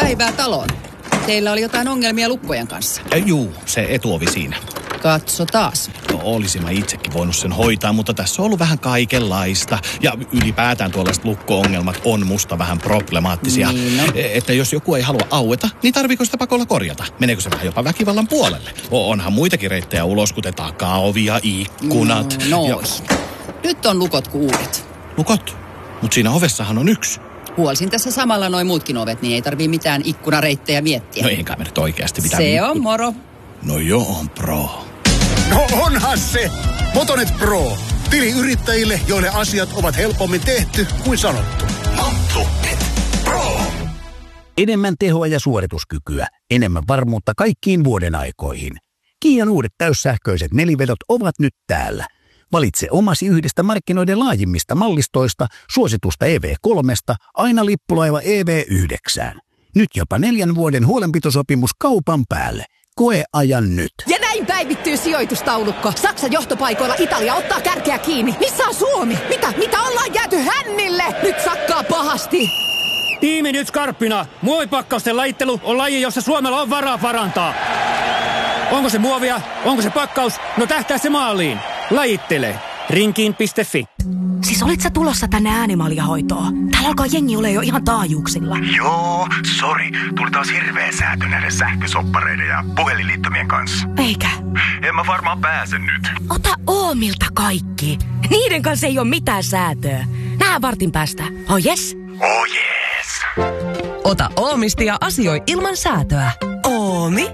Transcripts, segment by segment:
päivää taloon. Teillä oli jotain ongelmia lukkojen kanssa. Juu, se etuovi siinä. Katso taas. No, olisin mä itsekin voinut sen hoitaa, mutta tässä on ollut vähän kaikenlaista. Ja ylipäätään tuollaiset lukko-ongelmat on musta vähän problemaattisia. Niin, no. Että jos joku ei halua aueta, niin tarviiko sitä pakolla korjata? Meneekö se vähän jopa väkivallan puolelle? Onhan muitakin reittejä ulos, kuten takaovi ja ikkunat. Nyt on lukot kuin uudet. Lukot? Mut siinä ovessahan on yksi. Huolsin tässä samalla noin muutkin ovet, niin ei tarvii mitään ikkunareittejä miettiä. No eikä me nyt oikeasti mitään. Se on moro. No joo, on pro. No onhan se! Motonet Pro. Tili yrittäjille, joille asiat ovat helpommin tehty kuin sanottu. Motonet Pro. Enemmän tehoa ja suorituskykyä. Enemmän varmuutta kaikkiin vuoden aikoihin. Kian uudet täyssähköiset nelivedot ovat nyt täällä. Valitse omasi yhdestä markkinoiden laajimmista mallistoista, suositusta EV3, aina lippulaiva EV9. Nyt jopa 4 vuoden huolenpitosopimus kaupan päälle. Koe ajan nyt. Ja näin päivittyy sijoitustaulukko. Saksan johtopaikoilla Italia ottaa kärkeä kiinni. Missä on Suomi? Mitä ollaan jääty hännille? Nyt sakkaa pahasti. Tiimi nyt skarppina. Muovipakkausten lajittelu on laji, jossa Suomella on varaa parantaa. Onko se muovia? Onko se pakkaus? No tähtää se maaliin. Lajittele. Rinkiin.fi. Siis olit sä tulossa tänne äänimaljahoitoon? Täällä alkaa jengi ole jo ihan taajuuksilla. Joo, sori. Tuli taas hirveä säätö näiden sähkösoppareiden ja puhelinliittymien kanssa. Eikä? En mä varmaan pääse nyt. Ota Oomilta kaikki. Niiden kanssa ei ole mitään säätöä. Nähdään vartin päästä. Oh yes? Oh yes. Ota Oomista ja asioi ilman säätöä. Oomi.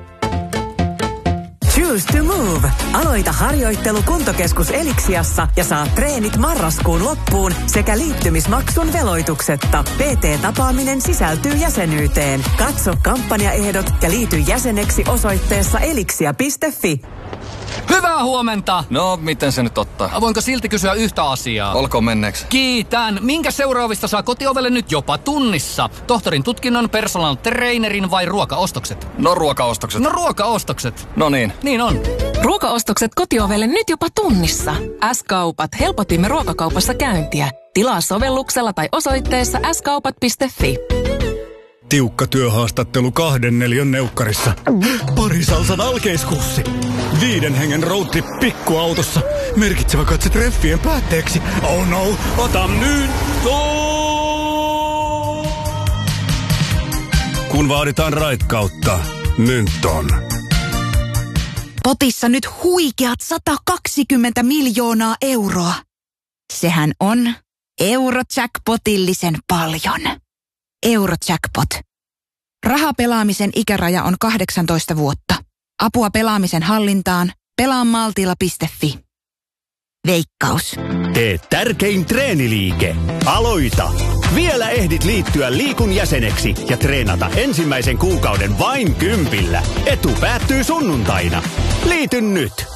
Choose to move. Aloita harjoittelu Kuntokeskus Elixiassa ja saa treenit marraskuun loppuun sekä liittymismaksun veloituksetta. PT-tapaaminen sisältyy jäsenyyteen. Katso kampanjaehdot ja liity jäseneksi osoitteessa elixia.fi. Hyvää huomenta! No, miten se nyt ottaa? Voinko silti kysyä yhtä asiaa? Olkoon menneeksi. Kiitän. Minkä seuraavista saa kotiovelle nyt jopa tunnissa? Tohtorin tutkinnon, personal trainerin vai ruokaostokset? No ruokaostokset. No ruokaostokset. No niin. Niin on. Ruokaostokset kotiovelle nyt jopa tunnissa. S-kaupat. Helpotimme ruokakaupassa käyntiä. Tilaa sovelluksella tai osoitteessa skaupat.fi. Tiukka työhaastattelu 2 neliön neukkarissa. Parisalsan alkeiskurssi. 5 hengen roadtrip pikkuautossa. Merkitsevä katse treffien päätteeksi. Oh no, ota nyt! Kun vaaditaan raikkautta, Mynton. Potissa nyt huikeat 120 miljoonaa euroa. Sehän on Eurojackpotillisen paljon. Eurojackpot. Rahapelaamisen ikäraja on 18 vuotta. Apua pelaamisen hallintaan. Pelaa maltilla.fi. Veikkaus. Tee tärkein treeniliike. Aloita! Vielä ehdit liittyä Liikun jäseneksi ja treenata ensimmäisen kuukauden vain 10. Etu päättyy sunnuntaina. Liity nyt!